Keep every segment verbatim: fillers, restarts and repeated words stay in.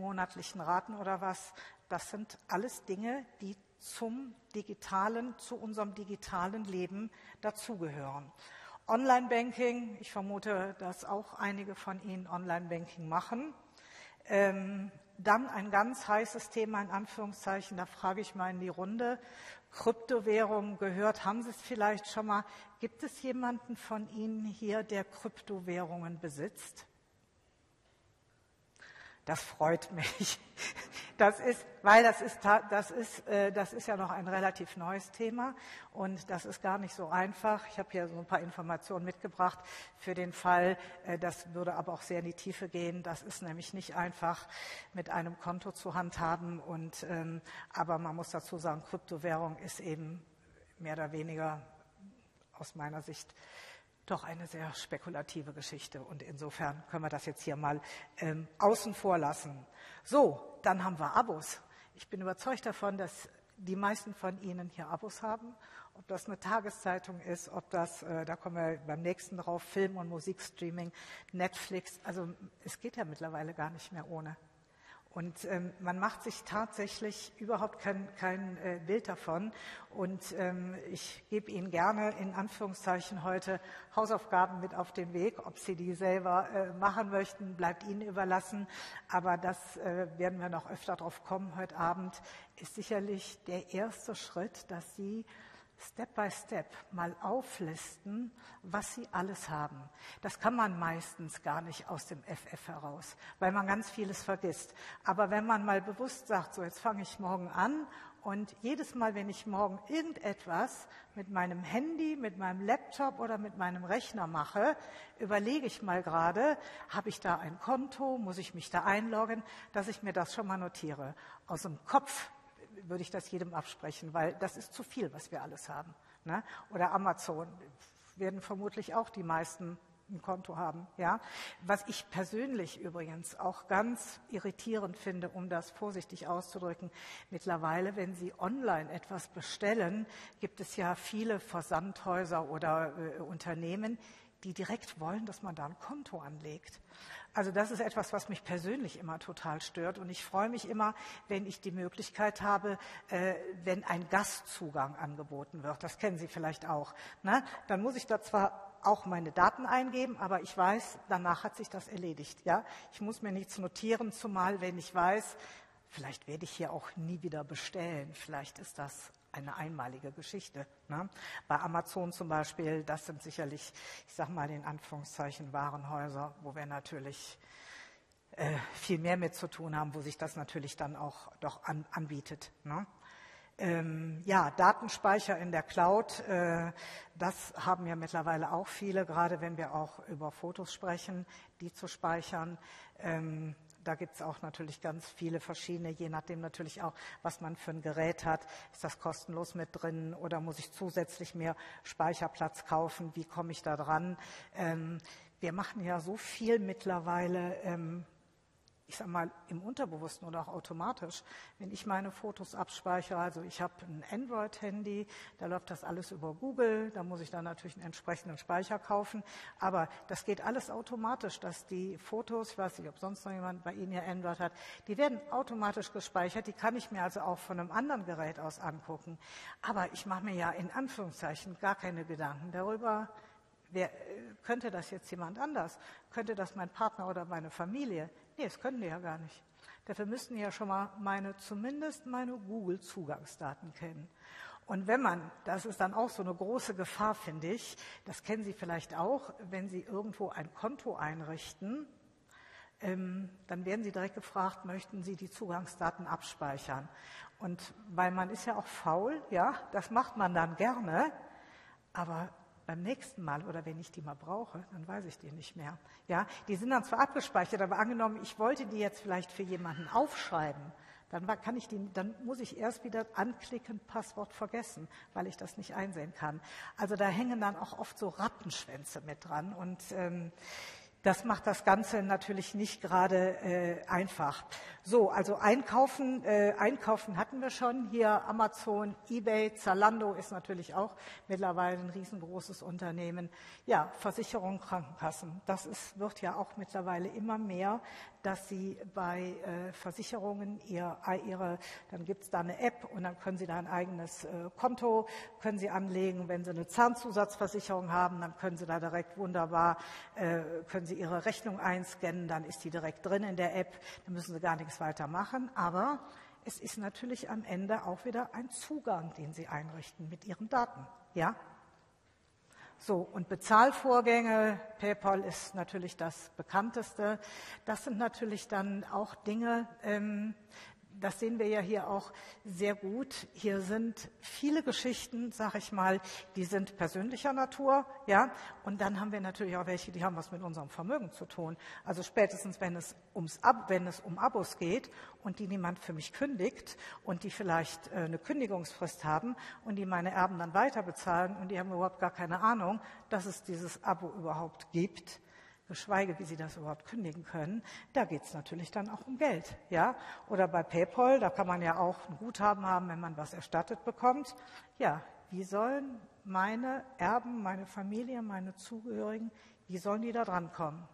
monatlichen Raten oder was. Das sind alles Dinge, die zum digitalen, zu unserem digitalen Leben dazugehören. Online-Banking, ich vermute, dass auch einige von Ihnen Online-Banking machen. Ähm, dann ein ganz heißes Thema in Anführungszeichen, da frage ich mal in die Runde. Kryptowährungen gehört, haben Sie es vielleicht schon mal? Gibt es jemanden von Ihnen hier, der Kryptowährungen besitzt? Das freut mich. Das ist, weil das ist, das ist, das ist ja noch ein relativ neues Thema und das ist gar nicht so einfach. Ich habe hier so ein paar Informationen mitgebracht für den Fall, das würde aber auch sehr in die Tiefe gehen. Das ist nämlich nicht einfach mit einem Konto zu handhaben und, ähm, aber man muss dazu sagen, Kryptowährung ist eben mehr oder weniger aus meiner Sicht doch eine sehr spekulative Geschichte und insofern können wir das jetzt hier mal ähm, außen vor lassen. So, dann haben wir Abos. Ich bin überzeugt davon, dass die meisten von Ihnen hier Abos haben. Ob das eine Tageszeitung ist, ob das, äh, da kommen wir beim nächsten drauf, Film- und Musikstreaming, Netflix. Also es geht ja mittlerweile gar nicht mehr ohne. Und ähm, man macht sich tatsächlich überhaupt kein, kein äh, Bild davon. Und ähm, ich gebe Ihnen gerne in Anführungszeichen heute Hausaufgaben mit auf den Weg. Ob Sie die selber äh, machen möchten, bleibt Ihnen überlassen. Aber das äh, werden wir noch öfter drauf kommen heute Abend, ist sicherlich der erste Schritt, dass Sie Step by Step mal auflisten, was Sie alles haben. Das kann man meistens gar nicht aus dem F F heraus, weil man ganz vieles vergisst. Aber wenn man mal bewusst sagt, so jetzt fange ich morgen an und jedes Mal, wenn ich morgen irgendetwas mit meinem Handy, mit meinem Laptop oder mit meinem Rechner mache, überlege ich mal gerade, habe ich da ein Konto, muss ich mich da einloggen, dass ich mir das schon mal notiere. Aus dem Kopf würde ich das jedem absprechen, weil das ist zu viel, was wir alles haben. Ne? Oder Amazon werden vermutlich auch die meisten ein Konto haben. Ja? Was ich persönlich übrigens auch ganz irritierend finde, um das vorsichtig auszudrücken, mittlerweile, wenn Sie online etwas bestellen, gibt es ja viele Versandhäuser oder äh, Unternehmen, die direkt wollen, dass man da ein Konto anlegt. Also das ist etwas, was mich persönlich immer total stört. Und ich freue mich immer, wenn ich die Möglichkeit habe, äh, wenn ein Gastzugang angeboten wird. Das kennen Sie vielleicht auch. Ne? Dann muss ich da zwar auch meine Daten eingeben, aber ich weiß, danach hat sich das erledigt. Ja? Ich muss mir nichts notieren, zumal wenn ich weiß, vielleicht werde ich hier auch nie wieder bestellen. Vielleicht ist das eine einmalige Geschichte. Ne? Bei Amazon zum Beispiel, das sind sicherlich, ich sage mal in Anführungszeichen, Warenhäuser, wo wir natürlich äh, viel mehr mit zu tun haben, wo sich das natürlich dann auch doch an, anbietet. Ne? Ähm, ja, Datenspeicher in der Cloud, äh, das haben ja mittlerweile auch viele, gerade wenn wir auch über Fotos sprechen, die zu speichern. Ähm, Da gibt es auch natürlich ganz viele verschiedene, je nachdem natürlich auch, was man für ein Gerät hat. Ist das kostenlos mit drin oder muss ich zusätzlich mehr Speicherplatz kaufen? Wie komme ich da dran? Ähm, wir machen ja so viel mittlerweile, ähm, ich sage mal, im Unterbewussten oder auch automatisch, wenn ich meine Fotos abspeichere. Also ich habe ein Android-Handy, da läuft das alles über Google, da muss ich dann natürlich einen entsprechenden Speicher kaufen. Aber das geht alles automatisch, dass die Fotos, ich weiß nicht, ob sonst noch jemand bei Ihnen hier Android hat, die werden automatisch gespeichert, die kann ich mir also auch von einem anderen Gerät aus angucken. Aber ich mache mir ja in Anführungszeichen gar keine Gedanken darüber, wer, könnte das jetzt jemand anders? Könnte das mein Partner oder meine Familie? Nee, das können die ja gar nicht. Dafür müssten die ja schon mal meine, zumindest meine Google-Zugangsdaten kennen. Und wenn man, das ist dann auch so eine große Gefahr, finde ich, das kennen Sie vielleicht auch, wenn Sie irgendwo ein Konto einrichten, ähm, dann werden Sie direkt gefragt, möchten Sie die Zugangsdaten abspeichern? Und weil man ist ja auch faul, ja, das macht man dann gerne, aber beim nächsten Mal oder wenn ich die mal brauche, dann weiß ich die nicht mehr. Ja, die sind dann zwar abgespeichert, aber angenommen, ich wollte die jetzt vielleicht für jemanden aufschreiben, dann kann ich die, dann muss ich erst wieder anklicken, Passwort vergessen, weil ich das nicht einsehen kann. Also da hängen dann auch oft so Rattenschwänze mit dran und ähm, das macht das Ganze natürlich nicht gerade äh, einfach. So, also Einkaufen, äh, Einkaufen hatten wir schon. Hier Amazon, eBay, Zalando ist natürlich auch mittlerweile ein riesengroßes Unternehmen. Ja, Versicherung, Krankenkassen, das ist, wird ja auch mittlerweile immer mehr dass Sie bei äh, Versicherungen ihr, ihre, dann gibt es da eine App und dann können Sie da ein eigenes äh, Konto, können Sie anlegen. Wenn Sie eine Zahnzusatzversicherung haben, dann können Sie da direkt wunderbar, äh, können Sie Ihre Rechnung einscannen, dann ist die direkt drin in der App, dann müssen Sie gar nichts weiter machen. Aber es ist natürlich am Ende auch wieder ein Zugang, den Sie einrichten mit Ihren Daten. Ja? So, und Bezahlvorgänge, PayPal ist natürlich das bekannteste. Das sind natürlich dann auch Dinge, ähm, das sehen wir ja hier auch sehr gut. Hier sind viele Geschichten, sag ich mal, die sind persönlicher Natur, ja. Und dann haben wir natürlich auch welche, die haben was mit unserem Vermögen zu tun. Also spätestens, wenn es ums Ab, wenn es um Abos geht und die niemand für mich kündigt und die vielleicht äh, eine Kündigungsfrist haben und die meine Erben dann weiter bezahlen und die haben überhaupt gar keine Ahnung, dass es dieses Abo überhaupt gibt, geschweige, wie sie das überhaupt kündigen können, da geht es natürlich dann auch um Geld. Ja? Oder bei PayPal, da kann man ja auch ein Guthaben haben, wenn man was erstattet bekommt. Ja, wie sollen meine Erben, meine Familie, meine Zugehörigen, wie sollen die da drankommen?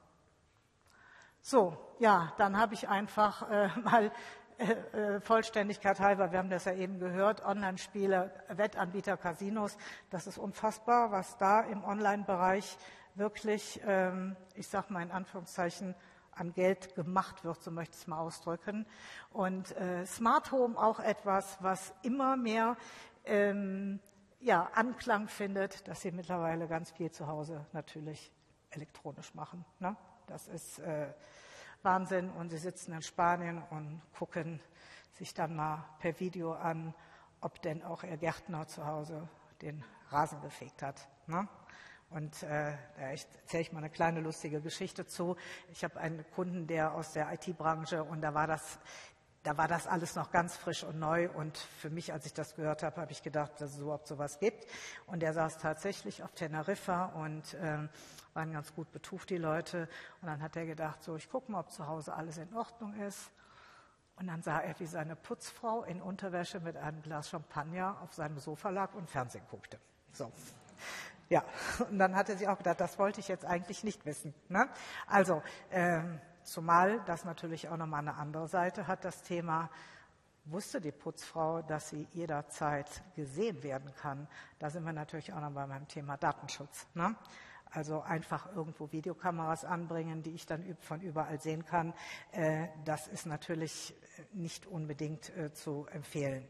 So, ja, dann habe ich einfach äh, mal äh, Vollständigkeit halber, wir haben das ja eben gehört, Online-Spiele, Wettanbieter, Casinos, das ist unfassbar, was da im Online-Bereich wirklich, ähm, ich sage mal in Anführungszeichen, an Geld gemacht wird, so möchte ich es mal ausdrücken. Und äh, Smart Home auch etwas, was immer mehr ähm, ja, Anklang findet, dass sie mittlerweile ganz viel zu Hause natürlich elektronisch machen. Ne? Das ist äh, Wahnsinn. Und sie sitzen in Spanien und gucken sich dann mal per Video an, ob denn auch ihr Gärtner zu Hause den Rasen gefegt hat. Ne? Und äh, da erzähle ich mal eine kleine lustige Geschichte zu. Ich habe einen Kunden, der aus der I T-Branche, und da war das, da war das alles noch ganz frisch und neu. Und für mich, als ich das gehört habe, habe ich gedacht, dass es überhaupt sowas gibt. Und der saß tatsächlich auf Teneriffa und äh, waren ganz gut betucht, die Leute. Und dann hat er gedacht, so, ich gucke mal, ob zu Hause alles in Ordnung ist. Und dann sah er, wie seine Putzfrau in Unterwäsche mit einem Glas Champagner auf seinem Sofa lag und Fernsehen guckte. So. Ja, und dann hatte sie auch gedacht, das wollte ich jetzt eigentlich nicht wissen. Ne? Also, ähm, zumal das natürlich auch nochmal eine andere Seite hat, das Thema, wusste die Putzfrau, dass sie jederzeit gesehen werden kann? Da sind wir natürlich auch noch bei meinem Thema Datenschutz. Ne? Also einfach irgendwo Videokameras anbringen, die ich dann von überall sehen kann, äh, das ist natürlich nicht unbedingt äh, zu empfehlen.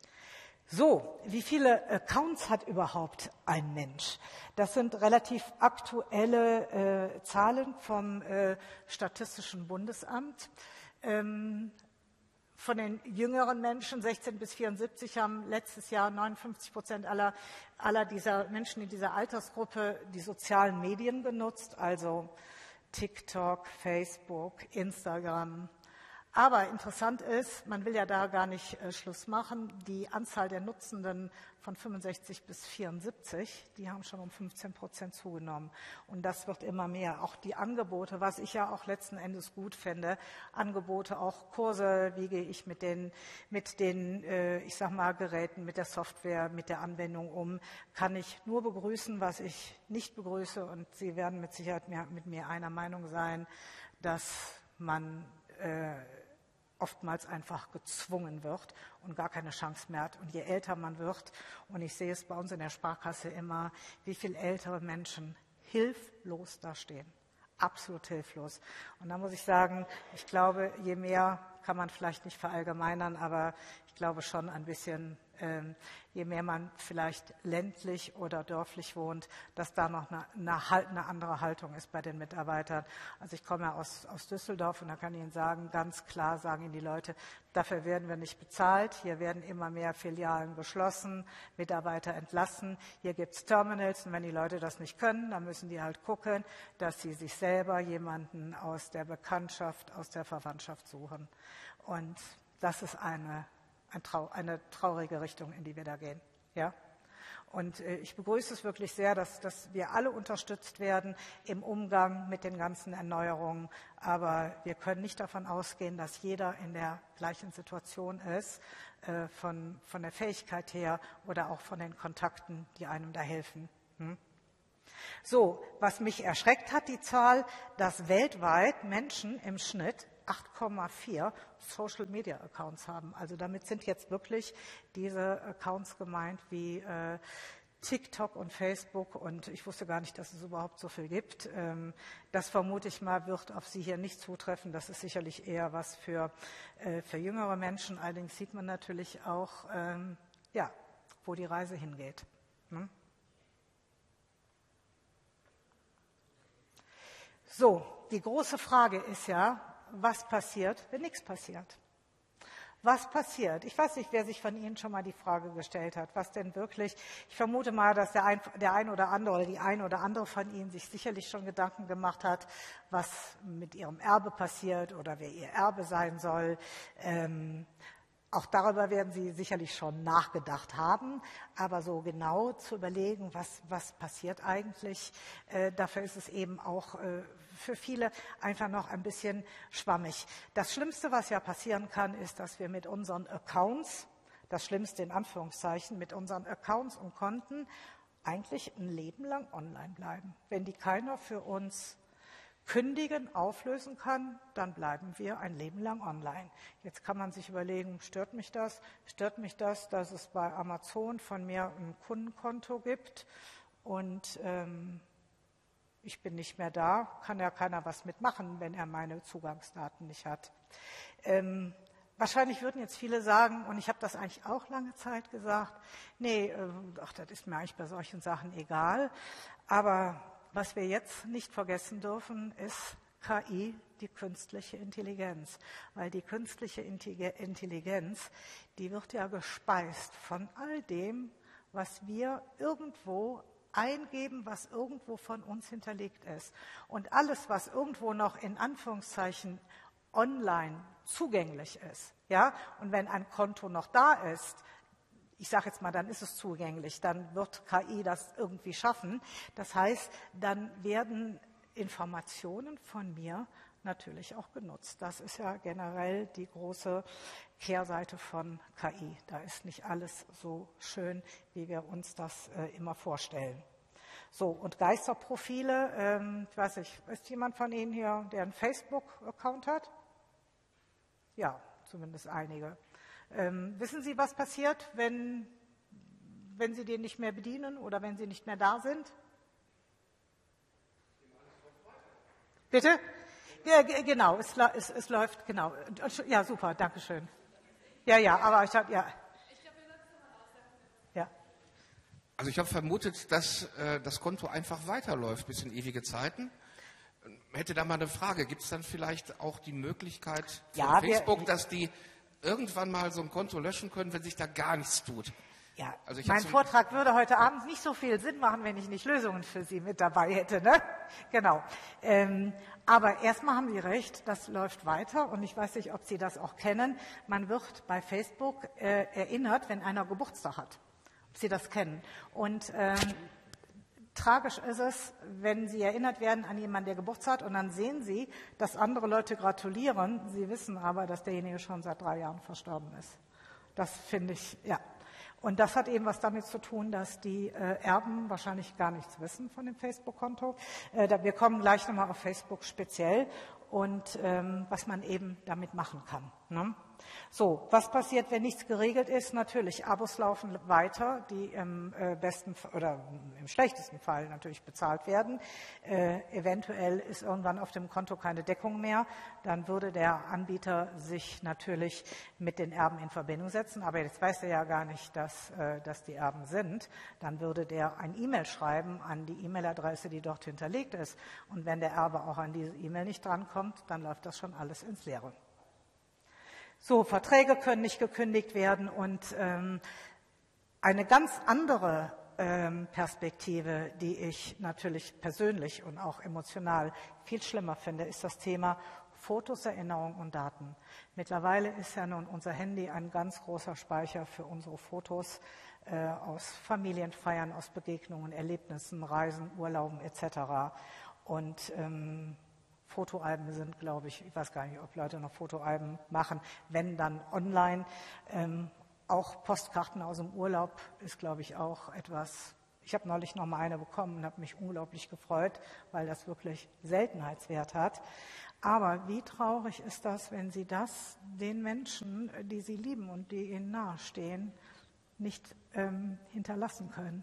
So, wie viele Accounts hat überhaupt ein Mensch? Das sind relativ aktuelle äh, Zahlen vom äh, Statistischen Bundesamt. Ähm, von den jüngeren Menschen, sechzehn bis vierundsiebzig, haben letztes Jahr neunundfünfzig Prozent aller, aller dieser Menschen in dieser Altersgruppe die sozialen Medien genutzt, also TikTok, Facebook, Instagram. Aber interessant ist, man will ja da gar nicht äh, Schluss machen, die Anzahl der Nutzenden von fünfundsechzig bis vierundsiebzig, die haben schon um fünfzehn Prozent zugenommen. Und das wird immer mehr. Auch die Angebote, was ich ja auch letzten Endes gut finde, Angebote, auch Kurse, wie gehe ich mit den, mit den äh, ich sag mal, Geräten, mit der Software, mit der Anwendung um, kann ich nur begrüßen, was ich nicht begrüße. Und Sie werden mit Sicherheit mehr, mit mir einer Meinung sein, dass man äh, oftmals einfach gezwungen wird und gar keine Chance mehr hat. Und je älter man wird, und ich sehe es bei uns in der Sparkasse immer, wie viele ältere Menschen hilflos dastehen. Absolut hilflos. Und da muss ich sagen, ich glaube, je mehr, kann man vielleicht nicht verallgemeinern, aber ich glaube schon ein bisschen, ähm, je mehr man vielleicht ländlich oder dörflich wohnt, dass da noch eine, eine, eine andere Haltung ist bei den Mitarbeitern. Also ich komme ja aus, aus Düsseldorf und da kann ich Ihnen sagen, ganz klar sagen Ihnen die Leute, dafür werden wir nicht bezahlt. Hier werden immer mehr Filialen geschlossen, Mitarbeiter entlassen. Hier gibt es Terminals und wenn die Leute das nicht können, dann müssen die halt gucken, dass sie sich selber jemanden aus der Bekanntschaft, aus der Verwandtschaft suchen. Und das ist eine, ein Trau, eine traurige Richtung, in die wir da gehen. Ja? Und äh, ich begrüße es wirklich sehr, dass, dass wir alle unterstützt werden im Umgang mit den ganzen Erneuerungen. Aber wir können nicht davon ausgehen, dass jeder in der gleichen Situation ist, äh, von, von der Fähigkeit her oder auch von den Kontakten, die einem da helfen. Hm? So, was mich erschreckt hat, die Zahl, dass weltweit Menschen im Schnitt acht Komma vier Social-Media-Accounts haben. Also damit sind jetzt wirklich diese Accounts gemeint wie äh, TikTok und Facebook, und ich wusste gar nicht, dass es überhaupt so viel gibt. Ähm, das vermute ich mal, wird auf Sie hier nicht zutreffen. Das ist sicherlich eher was für, äh, für jüngere Menschen. Allerdings sieht man natürlich auch, ähm, ja, wo die Reise hingeht. Hm? So, die große Frage ist ja, was passiert, wenn nichts passiert? Was passiert? Ich weiß nicht, wer sich von Ihnen schon mal die Frage gestellt hat, was denn wirklich, ich vermute mal, dass der ein, der ein oder andere oder die ein oder andere von Ihnen sich sicherlich schon Gedanken gemacht hat, was mit ihrem Erbe passiert oder wer ihr Erbe sein soll. Ähm, Auch darüber werden Sie sicherlich schon nachgedacht haben, aber so genau zu überlegen, was, was passiert eigentlich, äh, dafür ist es eben auch äh, für viele einfach noch ein bisschen schwammig. Das Schlimmste, was ja passieren kann, ist, dass wir mit unseren Accounts, das Schlimmste in Anführungszeichen, mit unseren Accounts und Konten eigentlich ein Leben lang online bleiben. Wenn die keiner für uns kündigen, auflösen kann, dann bleiben wir ein Leben lang online. Jetzt kann man sich überlegen, stört mich das? Stört mich das, dass es bei Amazon von mir ein Kundenkonto gibt und ähm, ich bin nicht mehr da, kann ja keiner was mitmachen, wenn er meine Zugangsdaten nicht hat. Ähm, wahrscheinlich würden jetzt viele sagen, und ich habe das eigentlich auch lange Zeit gesagt, nee, äh, ach, das ist mir eigentlich bei solchen Sachen egal, aber was wir jetzt nicht vergessen dürfen, ist K I, die künstliche Intelligenz. Weil die künstliche Intelligenz, die wird ja gespeist von all dem, was wir irgendwo eingeben, was irgendwo von uns hinterlegt ist. Und alles, was irgendwo noch in Anführungszeichen online zugänglich ist, ja, und wenn ein Konto noch da ist, ich sage jetzt mal, dann ist es zugänglich, dann wird K I das irgendwie schaffen. Das heißt, dann werden Informationen von mir natürlich auch genutzt. Das ist ja generell die große Kehrseite von K I. Da ist nicht alles so schön, wie wir uns das äh, immer vorstellen. So, und Geisterprofile, ähm, ich weiß nicht, ist jemand von Ihnen hier, der einen Facebook-Account hat? Ja, zumindest einige. Ähm, wissen Sie, was passiert, wenn, wenn Sie den nicht mehr bedienen oder wenn Sie nicht mehr da sind? Bitte? Ja, genau, es, es, es läuft, genau. Ja, super, danke schön. Ja, ja, aber ich habe, ja. Ja. Also ich habe vermutet, dass äh, das Konto einfach weiterläuft bis in ewige Zeiten. Hätte da mal eine Frage, gibt es dann vielleicht auch die Möglichkeit von ja, Facebook, wir, dass die irgendwann mal so ein Konto löschen können, wenn sich da gar nichts tut? Ja, also ich mein so Vortrag würde heute Abend nicht so viel Sinn machen, wenn ich nicht Lösungen für Sie mit dabei hätte. Ne? Genau. Ähm, aber erstmal haben Sie recht, das läuft weiter und ich weiß nicht, ob Sie das auch kennen. Man wird bei Facebook äh, erinnert, wenn einer Geburtstag hat. Ob Sie das kennen. Und ähm, tragisch ist es, wenn Sie erinnert werden an jemanden, der Geburtstag hat und dann sehen Sie, dass andere Leute gratulieren. Sie wissen aber, dass derjenige schon seit drei Jahren verstorben ist. Das finde ich, ja. Und das hat eben was damit zu tun, dass die äh, Erben wahrscheinlich gar nichts wissen von dem Facebook-Konto. Äh, da, wir kommen gleich nochmal auf Facebook speziell und ähm, was man eben damit machen kann. Ne? So, was passiert, wenn nichts geregelt ist? Natürlich, Abos laufen weiter, die im äh, besten oder im schlechtesten Fall natürlich bezahlt werden. Äh, eventuell ist irgendwann auf dem Konto keine Deckung mehr. Dann würde der Anbieter sich natürlich mit den Erben in Verbindung setzen. Aber jetzt weiß er ja gar nicht, dass, äh, dass die Erben sind. Dann würde der ein E-Mail schreiben an die E-Mail-Adresse, die dort hinterlegt ist. Und wenn der Erbe auch an diese E-Mail nicht drankommt, dann läuft das schon alles ins Leere. So, Verträge können nicht gekündigt werden und ähm, eine ganz andere ähm, Perspektive, die ich natürlich persönlich und auch emotional viel schlimmer finde, ist das Thema Fotos, Erinnerungen und Daten. Mittlerweile ist ja nun unser Handy ein ganz großer Speicher für unsere Fotos äh, aus Familienfeiern, aus Begegnungen, Erlebnissen, Reisen, Urlauben et cetera. Und ähm, Fotoalben sind, glaube ich, ich weiß gar nicht, ob Leute noch Fotoalben machen, wenn dann online. Ähm, auch Postkarten aus dem Urlaub ist, glaube ich, auch etwas. Ich habe neulich noch mal eine bekommen und habe mich unglaublich gefreut, weil das wirklich Seltenheitswert hat. Aber wie traurig ist das, wenn Sie das den Menschen, die Sie lieben und die Ihnen nahestehen, nicht ähm, hinterlassen können?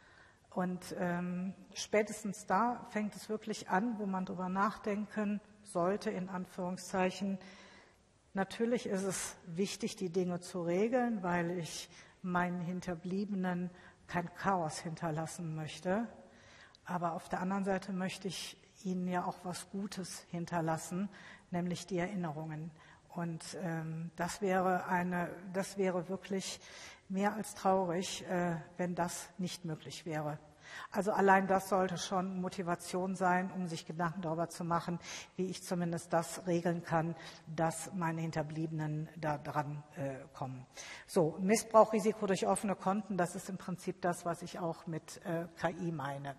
Und ähm, spätestens da fängt es wirklich an, wo man darüber nachdenken sollte, in Anführungszeichen. Natürlich ist es wichtig, die Dinge zu regeln, weil ich meinen Hinterbliebenen kein Chaos hinterlassen möchte. Aber auf der anderen Seite möchte ich ihnen ja auch was Gutes hinterlassen, nämlich die Erinnerungen. Und ähm, das wäre eine, das wäre wirklich mehr als traurig, äh, wenn das nicht möglich wäre. Also allein das sollte schon Motivation sein, um sich Gedanken darüber zu machen, wie ich zumindest das regeln kann, dass meine Hinterbliebenen da dran äh, kommen. So, Missbrauchrisiko durch offene Konten, das ist im Prinzip das, was ich auch mit äh, K I meine.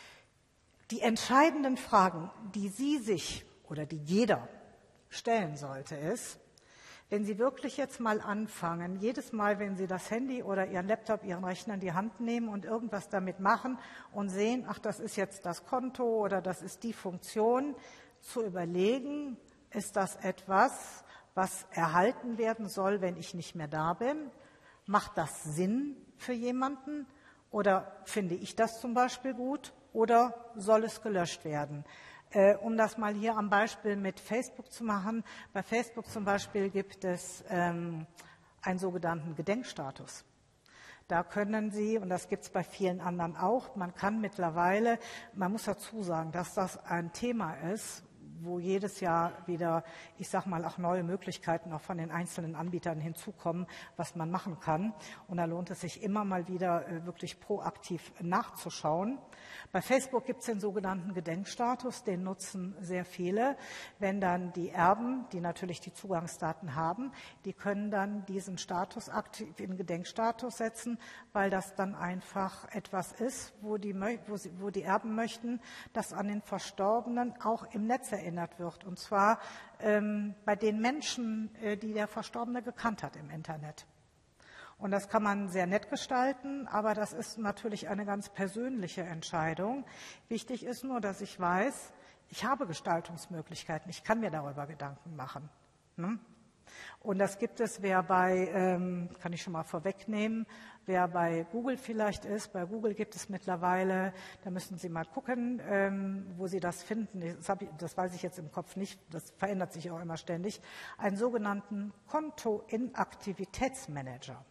Die entscheidenden Fragen, die Sie sich oder die jeder stellen sollte, ist, wenn Sie wirklich jetzt mal anfangen, jedes Mal, wenn Sie das Handy oder Ihren Laptop, Ihren Rechner in die Hand nehmen und irgendwas damit machen und sehen, ach, das ist jetzt das Konto oder das ist die Funktion, zu überlegen, ist das etwas, was erhalten werden soll, wenn ich nicht mehr da bin? Macht das Sinn für jemanden? Oder finde ich das zum Beispiel gut? Oder soll es gelöscht werden? Äh, um das mal hier am Beispiel mit Facebook zu machen. Bei Facebook zum Beispiel gibt es ähm, einen sogenannten Gedenkstatus. Da können Sie, und das gibt es bei vielen anderen auch, man kann mittlerweile, man muss dazu sagen, dass das ein Thema ist, wo jedes Jahr wieder, ich sage mal, auch neue Möglichkeiten auch von den einzelnen Anbietern hinzukommen, was man machen kann. Und da lohnt es sich immer mal wieder äh, wirklich proaktiv nachzuschauen. Bei Facebook gibt es den sogenannten Gedenkstatus, den nutzen sehr viele. Wenn dann die Erben, die natürlich die Zugangsdaten haben, die können dann diesen Status aktiv in Gedenkstatus setzen, weil das dann einfach etwas ist, wo die, wo sie, wo die Erben möchten, dass an den Verstorbenen auch im Netz erinnert wird. Und zwar ähm, bei den Menschen, äh, die der Verstorbene gekannt hat im Internet. Und das kann man sehr nett gestalten, aber das ist natürlich eine ganz persönliche Entscheidung. Wichtig ist nur, dass ich weiß, ich habe Gestaltungsmöglichkeiten, ich kann mir darüber Gedanken machen. Hm? Und das gibt es, wer bei, ähm, kann ich schon mal vorwegnehmen, wer bei Google vielleicht ist. Bei Google gibt es mittlerweile, da müssen Sie mal gucken, ähm, wo Sie das finden. Das, hab ich, das weiß ich jetzt im Kopf nicht, das verändert sich auch immer ständig. Einen sogenannten Konto-Inaktivitätsmanager.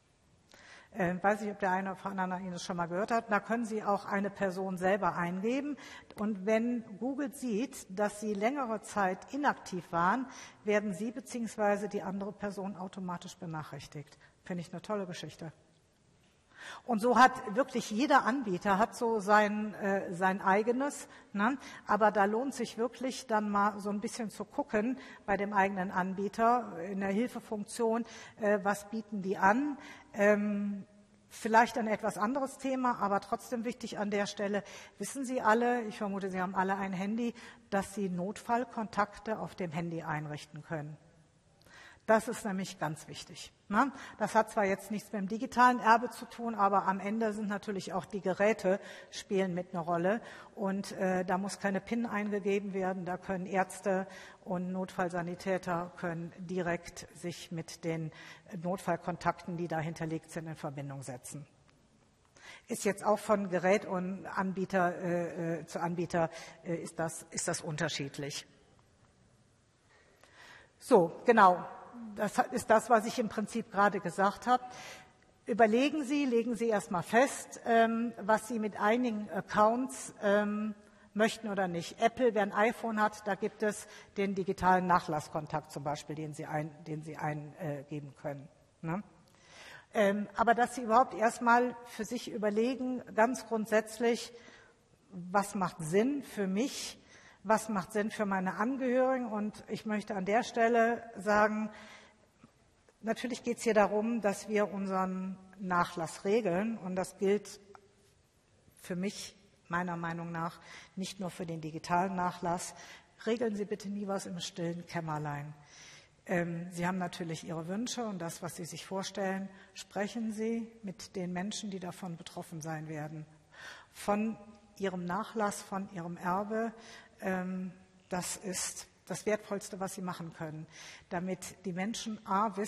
Ich weiß nicht, ob der eine von anderen Ihnen das schon mal gehört hat. Da können Sie auch eine Person selber eingeben. Und wenn Google sieht, dass Sie längere Zeit inaktiv waren, werden Sie bzw. die andere Person automatisch benachrichtigt. Finde ich eine tolle Geschichte. Und so hat wirklich jeder Anbieter hat so sein, äh, sein eigenes, ne? Aber da lohnt sich wirklich dann mal so ein bisschen zu gucken bei dem eigenen Anbieter in der Hilfefunktion, äh, was bieten die an. Ähm, Vielleicht ein etwas anderes Thema, aber trotzdem wichtig an der Stelle. Wissen Sie alle, ich vermute, Sie haben alle ein Handy, dass Sie Notfallkontakte auf dem Handy einrichten können. Das ist nämlich ganz wichtig. Ne? Das hat zwar jetzt nichts mit dem digitalen Erbe zu tun, aber am Ende sind natürlich auch die Geräte spielen mit einer Rolle. Und äh, da muss keine PIN eingegeben werden. Da können Ärzte und Notfallsanitäter können direkt sich mit den Notfallkontakten, die da hinterlegt sind, in Verbindung setzen. Ist jetzt auch von Gerät und Anbieter äh, zu Anbieter äh, ist das, ist das unterschiedlich. So, genau. Das ist das, was ich im Prinzip gerade gesagt habe. Überlegen Sie, legen Sie erstmal fest, ähm, was Sie mit einigen Accounts ähm, möchten oder nicht. Apple, wer ein iPhone hat, da gibt es den digitalen Nachlasskontakt zum Beispiel, den Sie, ein, den Sie eingeben können. Ne? Ähm, aber dass Sie überhaupt erstmal für sich überlegen, ganz grundsätzlich, was macht Sinn für mich, was macht Sinn für meine Angehörigen. Und ich möchte an der Stelle sagen, natürlich geht es hier darum, dass wir unseren Nachlass regeln. Und das gilt für mich, meiner Meinung nach, nicht nur für den digitalen Nachlass. Regeln Sie bitte nie was im stillen Kämmerlein. Ähm, Sie haben natürlich Ihre Wünsche und das, was Sie sich vorstellen. Sprechen Sie mit den Menschen, die davon betroffen sein werden. Von Ihrem Nachlass, von Ihrem Erbe. Das ist das Wertvollste, was sie machen können, damit die Menschen a. wissen,